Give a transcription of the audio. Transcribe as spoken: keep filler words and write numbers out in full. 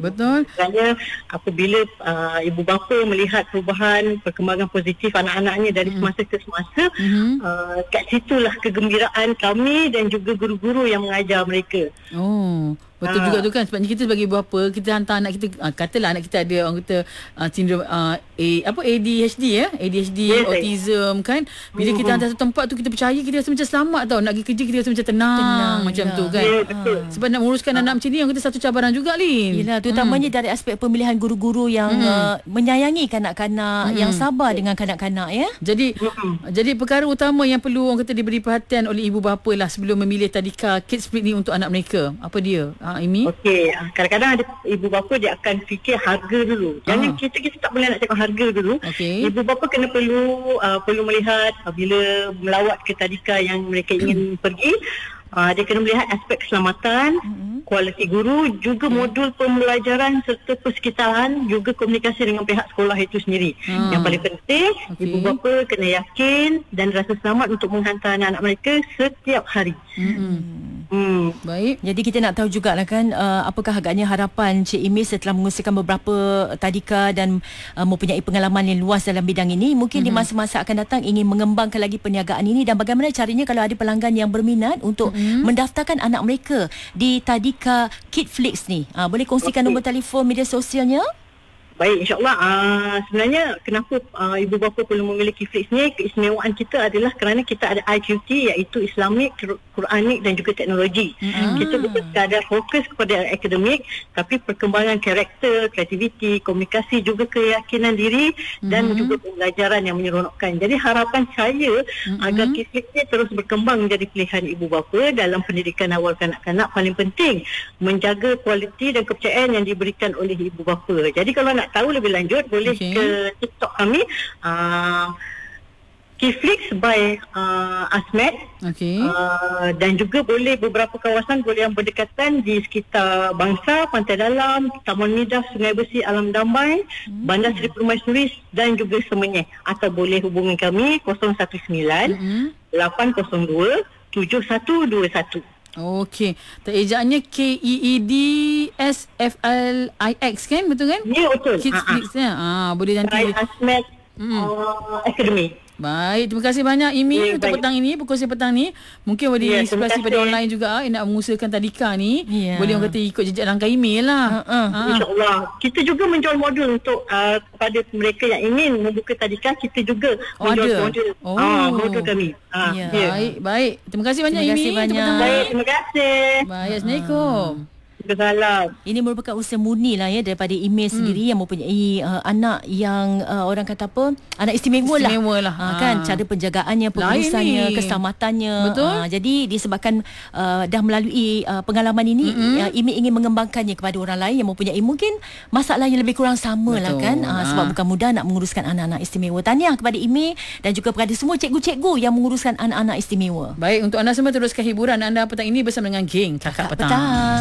Betul. Sebenarnya apabila uh, ibu bapa melihat perubahan, perkembangan positif anak-anaknya dari semasa ke semasa, Mm-hmm. uh, kat situlah kegembiraan kami dan juga guru-guru yang mengajar mereka. Oh, betul Ha. juga tu kan. Sebabnya kita sebagai ibu bapa, kita hantar anak kita, uh, katalah anak kita ada orang kata uh, sindrom uh, A, apa A D H D ya, A D H D, Yes, autism kan. Bila kita Mhm. hantar satu tempat tu, kita percaya, kita rasa macam selamat tau. Nak pergi kerja kita rasa macam tenang, Tenang, macam yelah. tu kan. Ya, betul. Sebab nak menguruskan anak macam ni, orang kata satu cabaran juga, Lin. Yelah, terutamanya dari aspek pemilihan guru-guru yang Hmm. uh, menyayangi kanak-kanak, Hmm. yang sabar dengan kanak-kanak ya. Jadi Mhm. jadi perkara utama yang perlu orang kata diberi perhatian oleh ibu bapa lah sebelum memilih tadika Kids Flix ni untuk anak mereka. Apa dia? Ha, Imi? Okey, ah, kadang-kadang ada ibu bapa dia akan fikir harga dulu. Jangan Ah. kita kita tak boleh nak cakap harga dulu. Okey. Ibu bapa kena perlu uh, perlu melihat uh, bila melawat ke tadika yang mereka ingin pergi, uh, dia kena melihat aspek keselamatan, kualiti guru, juga modul pembelajaran serta persekitaran, juga komunikasi dengan pihak sekolah itu sendiri. Ah. Yang paling penting, Okey. ibu bapa kena yakin dan rasa selamat untuk menghantar anak-anak mereka setiap hari. Mm-mm. Hmm. Baik. Jadi kita nak tahu jugalah kan uh, apakah agaknya harapan Cik Imi setelah mengusahakan beberapa tadika dan uh, mempunyai pengalaman yang luas dalam bidang ini. Mungkin mm-hmm. di masa-masa akan datang ingin mengembangkan lagi perniagaan ini, dan bagaimana caranya kalau ada pelanggan yang berminat untuk mm-hmm. mendaftarkan anak mereka di tadika Kids Flix ni. Uh, boleh kongsikan Okey. nombor telefon, media sosialnya? Baik, insyaAllah. Uh, sebenarnya kenapa uh, ibu bapa perlu memiliki Flix ni, keistimewaan kita adalah kerana kita ada I Q T, iaitu Islamic, Quranik dan juga teknologi. Mm-hmm. Kita bukan sekadar fokus kepada akademik, tapi perkembangan karakter, kreativiti, komunikasi, juga keyakinan diri dan Mm-hmm. juga pembelajaran yang menyeronokkan. Jadi harapan saya Mm-hmm. agar Kids Flix ni terus berkembang menjadi pilihan ibu bapa dalam pendidikan awal kanak-kanak. Paling penting, menjaga kualiti dan kepercayaan yang diberikan oleh ibu bapa. Jadi kalau nak tahu lebih lanjut, boleh Okey. ke TikTok kami, uh, Kids Flix by uh, Asmed. Okey. Uh, dan juga boleh beberapa kawasan boleh yang berdekatan di sekitar Bangsa, Pantai Dalam, Taman Midah, Sungai Besi, Alam Damai, hmm. Bandar Seri Permaisuri dan juga Semenyih. Atau boleh hubungi kami kosong satu sembilan Mm-hmm. lapan kosong dua tujuh satu dua satu. Okey. Ejaannya K E E D S F L I X kan? Betul kan? Ya, betul. Kids Ah, ah. Flix ya. Ah, boleh nanti. By Asmed Hmm. uh, Academy. Baik, terima kasih banyak Imi Ya, untuk baik. petang ini, perkongsian petang ni. Mungkin boleh Ya, inspirasi terima pada kasih. orang lain juga yang nak mengusahakan tadika ni. Ya. Boleh orang kata ikut jejak langkah Imi lah. Uh-uh. Ha. InsyaAllah. Kita juga menjual modul untuk uh, kepada mereka yang ingin membuka tadika. Kita juga Oh, menjual ada? modul. Oh. Ah, modul kami. Ah, Ya. ya. Baik, baik. Terima kasih banyak Terima Imi. kasih untuk banyak. petang Baik, ni. terima kasih. Baik, Assalamualaikum. Salam. Ini merupakan usaha murni lah ya daripada Imi Hmm. sendiri yang mempunyai uh, anak yang uh, orang kata apa, anak istimewa, Istimewa lah. Uh, kan Ah. cara penjagaannya, Lain pengurusannya, ni. keselamatannya. Betul. Uh, jadi disebabkan uh, dah melalui uh, pengalaman ini, Mm-mm. uh, Imi ingin mengembangkannya kepada orang lain yang mempunyai mungkin masalah yang lebih kurang sama lah Betul. kan. Uh, sebab Ah. bukan mudah nak menguruskan anak-anak istimewa. Tahniah kepada Imi dan juga kepada semua cikgu-cikgu yang menguruskan anak-anak istimewa. Baik, untuk anda semua teruskan hiburan anda petang ini bersama dengan geng Cakap Petang. Petang.